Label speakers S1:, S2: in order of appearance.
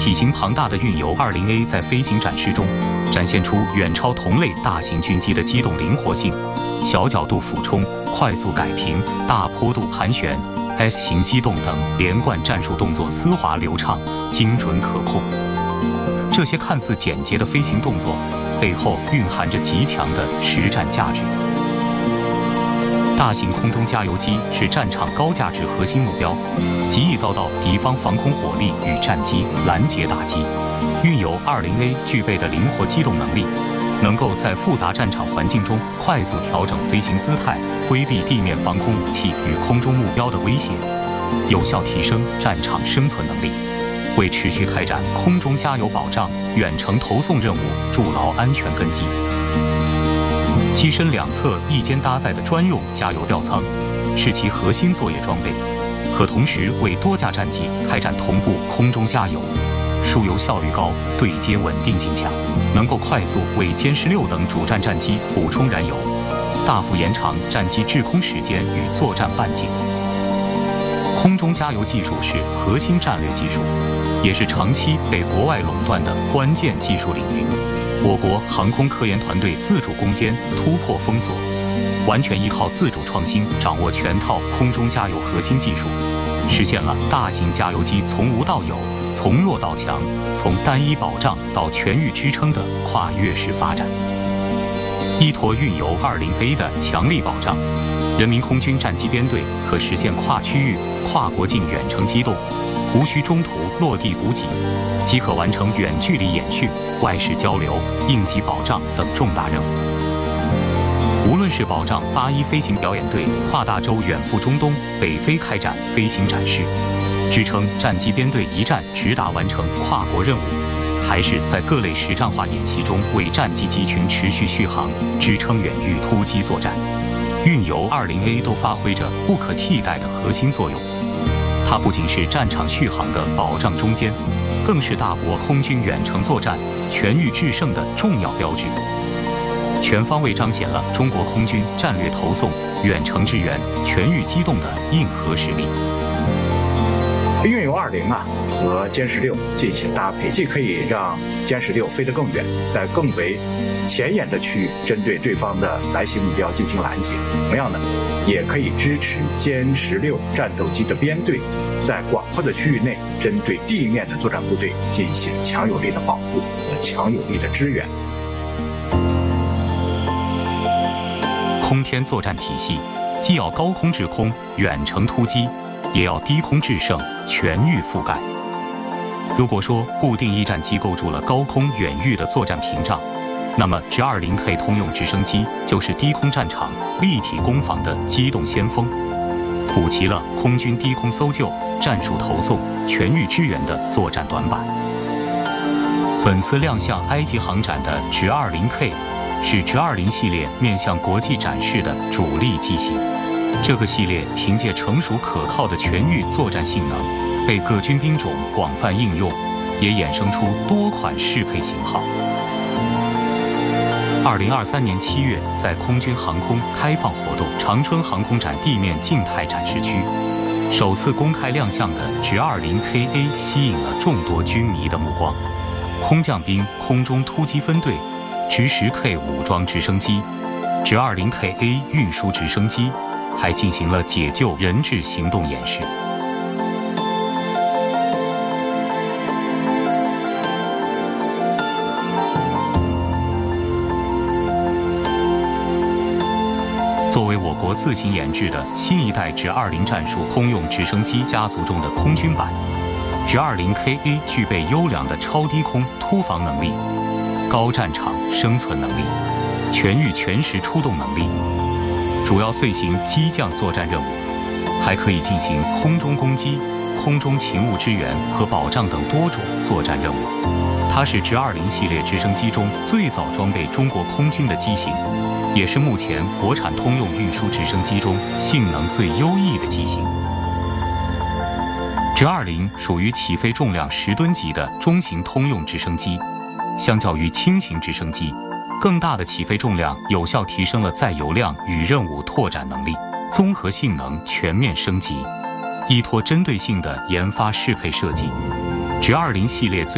S1: 体型庞大的运油 20A 在飞行展示中展现出远超同类大型军机的机动灵活性，小角度俯冲、快速改平、大坡度盘旋、S 型机动等连贯战术动作丝滑流畅、精准可控。这些看似简洁的飞行动作，背后蕴含着极强的实战价值。大型空中加油机是战场高价值核心目标，极易遭到敌方防空火力与战机拦截打击。运油 20A 具备的灵活机动能力，能够在复杂战场环境中快速调整飞行姿态，规避地面防空武器与空中目标的威胁，有效提升战场生存能力，为持续开展空中加油保障、远程投送任务筑牢安全根基。机身两侧一肩搭载的专用加油吊舱，是其核心作业装备，可同时为多架战机开展同步空中加油，输油效率高，对接稳定性强，能够快速为歼16等主战战机补充燃油，大幅延长战机制空时间与作战半径。空中加油技术是核心战略技术，也是长期被国外垄断的关键技术领域。我国航空科研团队自主攻坚，突破封锁，完全依靠自主创新，掌握全套空中加油核心技术，实现了大型加油机从无到有、从弱到强、从单一保障到全域支撑的跨越式发展。依托运油 20A 的强力保障，人民空军战机编队可实现跨区域、跨国境远程机动，无需中途落地补给，即可完成远距离演训、外事交流、应急保障等重大任务。无论是保障81飞行表演队跨大洲远赴中东、北非开展飞行展示，支撑战机编队一战直达完成跨国任务，还是在各类实战化演习中为战机机群持续续航，支撑远域突击作战，运油 20A 都发挥着不可替代的核心作用。它不仅是战场续航的保障中坚，更是大国空军远程作战、全域制胜的重要标志，全方位彰显了中国空军战略投送、远程支援、全域机动的硬核实力。
S2: 运油20和歼16进行搭配，既可以让歼16飞得更远，在更为前沿的区域针对对方的来袭目标进行拦截，同样呢，也可以支持歼16战斗机的编队在广阔的区域内针对地面的作战部队进行强有力的保护和强有力的支援。
S1: 空天作战体系既要高空制空、远程突击，也要低空制胜、全域覆盖。如果说固定翼战机构筑了高空远域的作战屏障，那么直20K 通用直升机就是低空战场立体攻防的机动先锋，补齐了空军低空搜救、战术投送、全域支援的作战短板。本次亮相埃及航展的直20K是直20系列面向国际展示的主力机型。这个系列凭借成熟可靠的全域作战性能，被各军兵种广泛应用，也衍生出多款适配型号。2023年7月，在空军航空开放活动长春航空展地面静态展示区，首次公开亮相的直20KA吸引了众多军迷的目光。空降兵空中突击分队、直10K 武装直升机、直20KA 运输直升机，还进行了解救人质行动演示。作为我国自行研制的新一代直20战术通用直升机家族中的空军版，直20KA 具备优良的超低空突防能力、高战场生存能力、全域全时出动能力，主要遂行机降作战任务，还可以进行空中攻击、空中勤务支援和保障等多种作战任务。它是直20系列直升机中最早装备中国空军的机型，也是目前国产通用运输直升机中性能最优异的机型。直20属于起飞重量10吨级的中型通用直升机，相较于轻型直升机，更大的起飞重量有效提升了载油量与任务拓展能力，综合性能全面升级。依托针对性的研发适配设计，直20系列最